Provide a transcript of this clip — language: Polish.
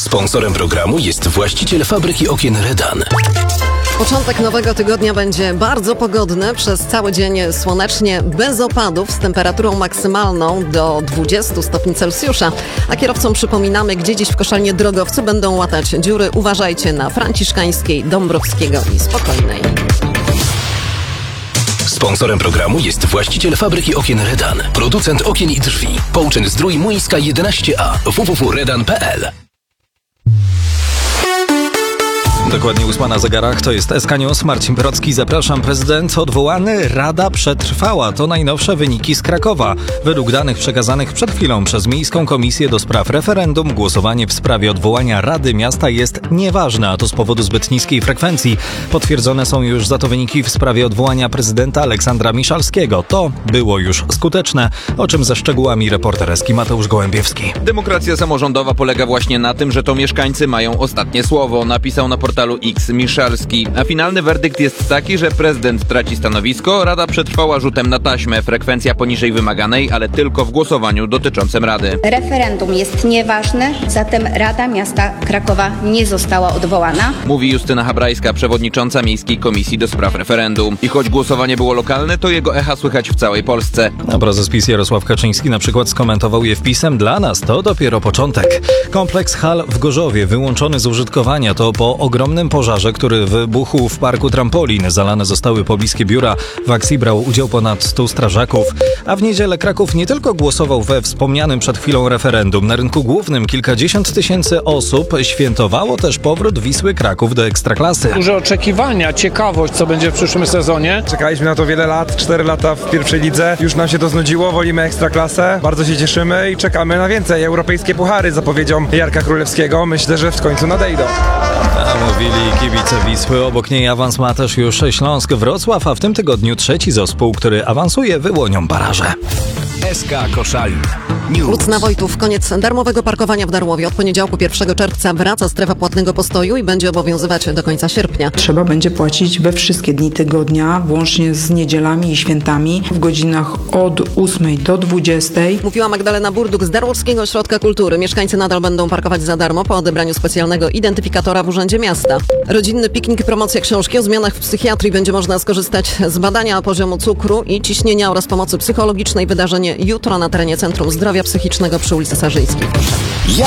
Sponsorem programu jest właściciel fabryki okien Redan. Początek nowego tygodnia będzie bardzo pogodny, przez cały dzień słonecznie, bez opadów, z temperaturą maksymalną do 20 stopni Celsjusza. A kierowcom przypominamy, gdzie dziś w Koszalnie Drogowcy będą łatać dziury. Uważajcie na Franciszkańskiej, Dąbrowskiego i Spokojnej. Sponsorem programu jest właściciel fabryki okien Redan. Producent okien i drzwi. Połczyn-Zdrój Młyńska 11a. www.redan.pl. Dokładnie 8 na zegarach, to jest SK News. Marcin Brocki, zapraszam. Prezydent odwołany, Rada przetrwała. To najnowsze wyniki z Krakowa. Według danych przekazanych przed chwilą przez Miejską Komisję do Spraw Referendum, głosowanie w sprawie odwołania Rady Miasta jest nieważne, a to z powodu zbyt niskiej frekwencji. Potwierdzone są już za to wyniki w sprawie odwołania prezydenta Aleksandra Miszalskiego. To było już skuteczne, o czym ze szczegółami reporter Eski Mateusz Gołębiewski. Demokracja samorządowa polega właśnie na tym, że to mieszkańcy mają ostatnie słowo, napisał na portalu X Miszalski. A finalny werdykt jest taki, że prezydent traci stanowisko, Rada przetrwała rzutem na taśmę, frekwencja poniżej wymaganej, ale tylko w głosowaniu dotyczącym Rady. Referendum jest nieważne, zatem Rada Miasta Krakowa nie została odwołana. Mówi Justyna Habrajska, przewodnicząca Miejskiej Komisji do Spraw Referendum. I choć głosowanie było lokalne, to jego echa słychać w całej Polsce. A prezes PiS Jarosław Kaczyński na przykład skomentował je wpisem: dla nas to dopiero początek. Kompleks hal w Gorzowie wyłączony z użytkowania to po ogromnym pożarze, który wybuchł w parku trampolin. Zalane zostały pobliskie biura. W akcji brał udział ponad 100 strażaków. A w niedzielę Kraków nie tylko głosował we wspomnianym przed chwilą referendum. Na rynku głównym kilkadziesiąt tysięcy osób świętowało też powrót Wisły Kraków do Ekstraklasy. Duże oczekiwania, ciekawość, co będzie w przyszłym sezonie. Czekaliśmy na to wiele lat, 4 lata w pierwszej lidze. Już nam się to znudziło, wolimy Ekstraklasę. Bardzo się cieszymy i czekamy na więcej. Europejskie puchary, zapowiedzią Jarka Królewskiego. Myślę, że w końcu nadejdą. A mówili kibice Wisły. Obok niej awans ma też już Śląsk Wrocław, a w tym tygodniu trzeci zespół, który awansuje, wyłonią baraże. SK Koszalin News. Łucna Wojtów. Koniec darmowego parkowania w Darłowie. Od poniedziałku 1 czerwca wraca strefa płatnego postoju i będzie obowiązywać do końca sierpnia. Trzeba będzie płacić we wszystkie dni tygodnia, włącznie z niedzielami i świętami, w godzinach od 8 do 20. Mówiła Magdalena Burduk z Darłowskiego Ośrodka Kultury. Mieszkańcy nadal będą parkować za darmo po odebraniu specjalnego identyfikatora w Urzędzie Miasta. Rodzinny piknik, promocja książki o zmianach w psychiatrii. Będzie można skorzystać z badania poziomu cukru i ciśnienia oraz pomocy psychologicznej. Wydarzenie jutro na terenie Centrum Zdrowia Psychicznego przy ulicy Sarzyńskiej.